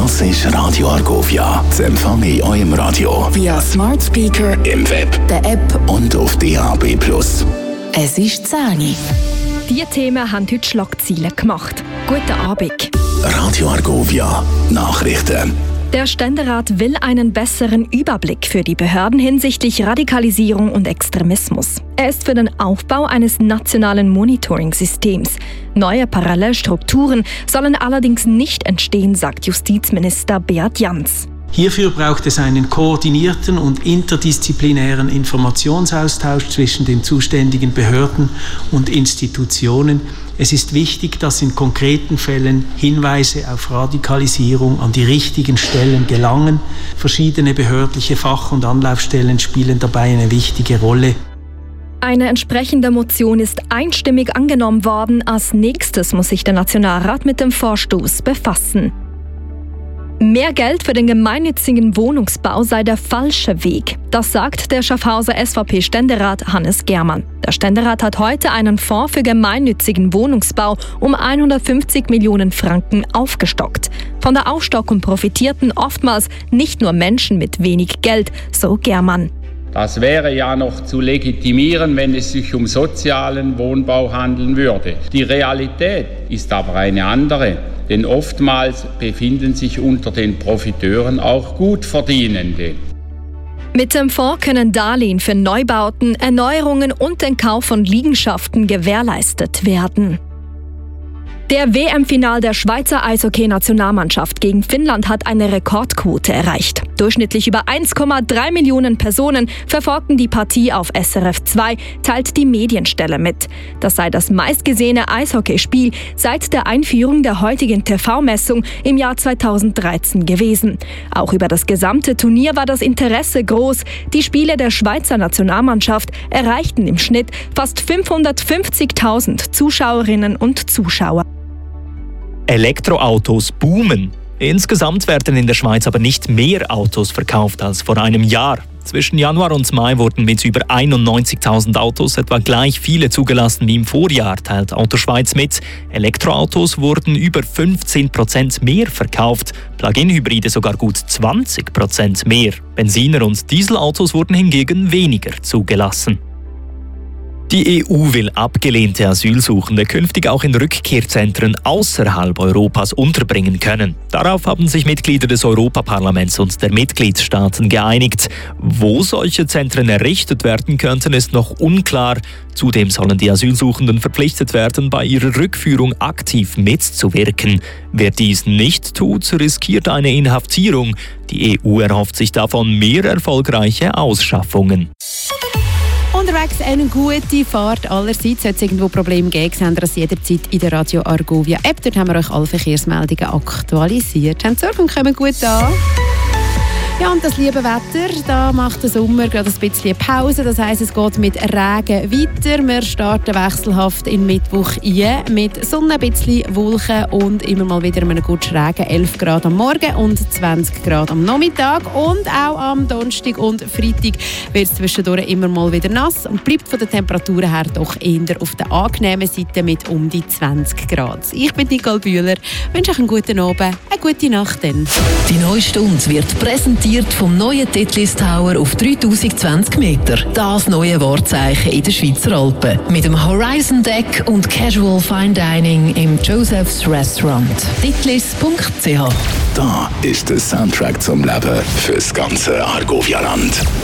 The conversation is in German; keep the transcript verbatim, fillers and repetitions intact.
Das ist Radio Argovia. Das empfange ich auch im Radio. Via Smart Speaker, im Web, der App und auf D A B plus. Es ist zehn Uhr. Diese Themen haben heute Schlagzeilen gemacht. Guten Abend. Radio Argovia. Nachrichten. Der Ständerat will einen besseren Überblick für die Behörden hinsichtlich Radikalisierung und Extremismus. Er ist für den Aufbau eines nationalen Monitoring-Systems. Neue Parallelstrukturen sollen allerdings nicht entstehen, sagt Justizminister Beat Jans. Hierfür braucht es einen koordinierten und interdisziplinären Informationsaustausch zwischen den zuständigen Behörden und Institutionen. Es ist wichtig, dass in konkreten Fällen Hinweise auf Radikalisierung an die richtigen Stellen gelangen. Verschiedene behördliche Fach- und Anlaufstellen spielen dabei eine wichtige Rolle. Eine entsprechende Motion ist einstimmig angenommen worden. Als nächstes muss sich der Nationalrat mit dem Vorstoß befassen. Mehr Geld für den gemeinnützigen Wohnungsbau sei der falsche Weg. Das sagt der Schaffhauser S V P-Ständerat Hannes Germann. Der Ständerat hat heute einen Fonds für gemeinnützigen Wohnungsbau um hundertfünfzig Millionen Franken aufgestockt. Von der Aufstockung profitierten oftmals nicht nur Menschen mit wenig Geld, so Germann. Das wäre ja noch zu legitimieren, wenn es sich um sozialen Wohnbau handeln würde. Die Realität ist aber eine andere. Denn oftmals befinden sich unter den Profiteuren auch Gutverdienende. Mit dem Fonds können Darlehen für Neubauten, Erneuerungen und den Kauf von Liegenschaften gewährleistet werden. Der W M-Final der Schweizer Eishockey-Nationalmannschaft gegen Finnland hat eine Rekordquote erreicht. Durchschnittlich über eins Komma drei Millionen Personen verfolgten die Partie auf S R F zwei, teilt die Medienstelle mit. Das sei das meistgesehene Eishockeyspiel seit der Einführung der heutigen T V-Messung im Jahr zweitausenddreizehn gewesen. Auch über das gesamte Turnier war das Interesse groß. Die Spiele der Schweizer Nationalmannschaft erreichten im Schnitt fast fünfhundertfünfzigtausend Zuschauerinnen und Zuschauer. Elektroautos boomen. Insgesamt werden in der Schweiz aber nicht mehr Autos verkauft als vor einem Jahr. Zwischen Januar und Mai wurden mit über einundneunzigtausend Autos etwa gleich viele zugelassen wie im Vorjahr, teilt Autoschweiz mit. Elektroautos wurden über fünfzehn Prozent mehr verkauft, Plug-in-Hybride sogar gut zwanzig Prozent mehr. Benziner- und Dieselautos wurden hingegen weniger zugelassen. Die E U will abgelehnte Asylsuchende künftig auch in Rückkehrzentren außerhalb Europas unterbringen können. Darauf haben sich Mitglieder des Europaparlaments und der Mitgliedstaaten geeinigt. Wo solche Zentren errichtet werden könnten, ist noch unklar. Zudem sollen die Asylsuchenden verpflichtet werden, bei ihrer Rückführung aktiv mitzuwirken. Wer dies nicht tut, riskiert eine Inhaftierung. Die E U erhofft sich davon mehr erfolgreiche Ausschaffungen. Unterwegs eine gute Fahrt allerseits. Sollte es irgendwo Probleme geben, sehen wir das jederzeit in der Radio Argovia App. Dort haben wir euch alle Verkehrsmeldungen aktualisiert. Habt Sorge und kommen gut an. Ja, und das liebe Wetter, da macht der Sommer gerade ein bisschen Pause. Das heisst, es geht mit Regen weiter. Wir starten wechselhaft in Mittwoch ein mit Sonne, ein bisschen Wolken und immer mal wieder einen guten Regen. elf Grad am Morgen und zwanzig Grad am Nachmittag. Und auch am Donnerstag und Freitag wird es zwischendurch immer mal wieder nass und bleibt von der Temperatur her doch eher auf der angenehmen Seite mit um die zwanzig Grad. Ich bin Nicole Bühler, wünsche euch einen guten Abend, eine gute Nacht dann. Die neue Stunde wird präsentiert vom neuen Titlis Tower auf dreitausendzwanzig Meter. Das neue Wahrzeichen in den Schweizer Alpen. Mit dem Horizon Deck und Casual Fine Dining im Joseph's Restaurant. titlis punkt c h. Da ist der Soundtrack zum Leben fürs ganze Argovia-Land.